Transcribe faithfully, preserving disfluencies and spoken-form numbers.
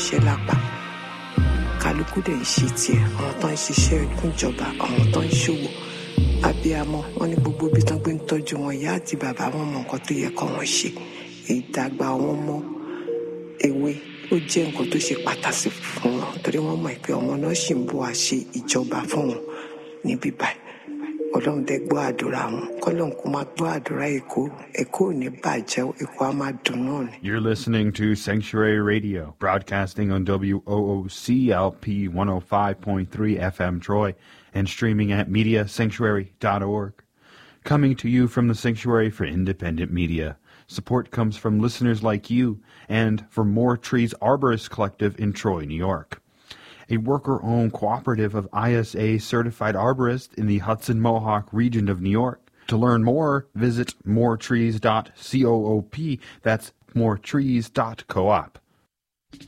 ṣiṣẹ́ lápá kálukú dẹ̀ ń ṣe tiẹ̀ àwọn tó ń ṣiṣẹ́ fúnjọba àwọn tó ń ṣòwò abiyamọ wọn ní gbogbo ibi tán gbé ń tọ́jú wọn ìyá àti bàbá wọn mọ nǹkan tó yẹ kó wọn ṣe ìdàgbà àwọn ọmọ èwe ó jẹ́ nǹkan tó ṣe pàtàkì fún wọn torí wọ́n mọ̀ pé ọmọ náà ṣì ń bọ̀ wá ṣe ìjọba fún wọn níbí báyìí ọlọ́run dẹ̀ gbọ́ àdúrà wọn kọ́lọ́run kó máa gbọ́ àdúrà èkó èkó ò ní bàjẹ́ èkó á máa dùn náà ni. You're listening to Sanctuary Radio, broadcasting on W O O C L P one oh five point three F M Troy and streaming at media sanctuary dot org. Coming to you from the Sanctuary for Independent Media. Support comes from listeners like you and from More Trees Arborist Collective in Troy, New York, a worker-owned cooperative of I S A-certified arborists in the Hudson Mohawk region of New York. To learn more, visit more trees dot coop. That's more trees dot coop.